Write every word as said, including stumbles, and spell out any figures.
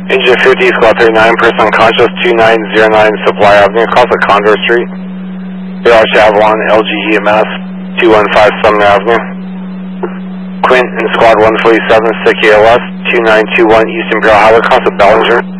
Engine fifty, Squad thirty-nine, person unconscious, two nine zero nine Supply Avenue, across the Condor Street. Garage Avalon, L G E M S, two one five Sumner Avenue. Quint and Squad one forty-seven, Sick A L S, two nine two one Eastern Imperial Highway, across the Bellinger.